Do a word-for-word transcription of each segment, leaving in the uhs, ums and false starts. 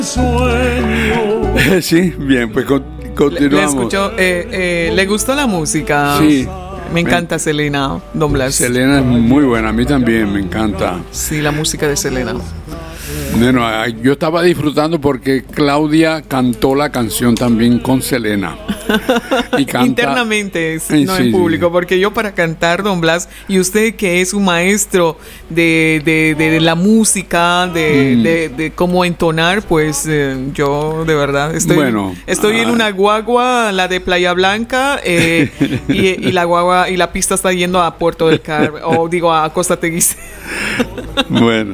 sueño. Sí, bien, pues con, continuamos. Le, le escuchó, eh, eh, ¿le gustó la música? Sí. Me encanta me, Selena, Don Blas. Selena es muy buena, a mí también me encanta. Sí, la música de Selena. Bueno, yo estaba disfrutando porque Claudia cantó la canción también con Selena. Y canta, internamente, sí, no sí, en público, sí. Porque yo para cantar, Don Blas, y usted que es un maestro de, de, de, de la música, de, mm. de, de cómo entonar, pues eh, yo de verdad estoy, bueno, estoy ah. en una guagua, la de Playa Blanca, eh, y, y la guagua y la pista está yendo a Puerto del Carmen, o digo a Costa Teguise. Bueno.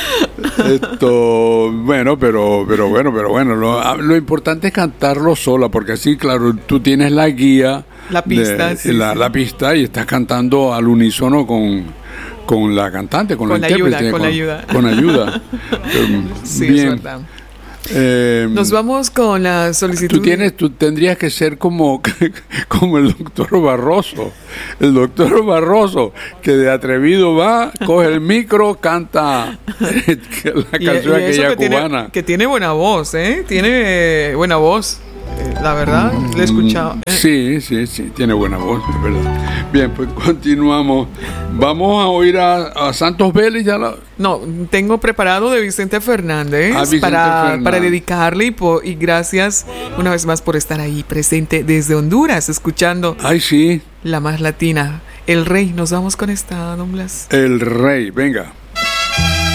Esto, bueno, pero, pero bueno, pero bueno, lo, lo importante es cantarlo sola, porque así, claro, tú tienes la guía, la pista, de, sí, la, sí. la pista y estás cantando al unísono con, con la cantante, con, con la, la intérprete, ayuda, con, con la ayuda, con ayuda. Sí, bien. es verdad. Eh, Nos vamos con la solicitud. Tú tienes, tú tendrías que ser como, como el doctor Barroso, el doctor Barroso, que de atrevido va, coge el micro, canta la y, canción y aquella que cubana. Tiene, que tiene buena voz, ¿eh? Tiene buena voz. La verdad, mm, le he escuchado. ¿eh? Sí, sí, sí, tiene buena voz, es verdad. Bien, pues continuamos. Vamos a oír a, a Santos Vélez. Ya la... No, tengo preparado de Vicente Fernández, Vicente para, Fernández. para dedicarle y, por, y gracias una vez más por estar ahí presente desde Honduras, escuchando. Ay, sí. La más latina. El Rey, nos vamos con esta, Don Blas. El Rey, venga.